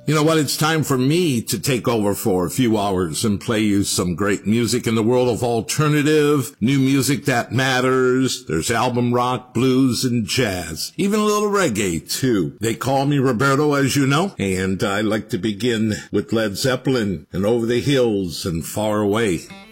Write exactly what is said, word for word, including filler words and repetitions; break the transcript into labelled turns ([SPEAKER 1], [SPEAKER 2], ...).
[SPEAKER 1] You know what? It's time for me to take over for a few hours and play you some great music in the world of alternative, new music that matters. There's album rock, blues, and jazz. Even a little reggae, too. They call me Roberto, as you know, and I like to begin with Led Zeppelin and Over the Hills and Far Away.